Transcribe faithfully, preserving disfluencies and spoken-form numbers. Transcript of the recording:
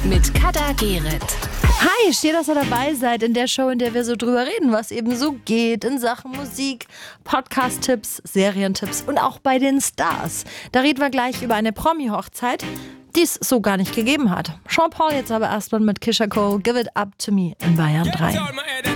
mit Kader Gereth. Hi, schön, dass ihr dabei seid in der Show, in der wir so drüber reden, was eben so geht in Sachen Musik, Podcast-Tipps, Serientipps und auch bei den Stars. Da reden wir gleich über eine Promi-Hochzeit, die es so gar nicht gegeben hat. Sean Paul jetzt aber erstmal mit Kesha Cole, Give It Up To Me in Bayern drei.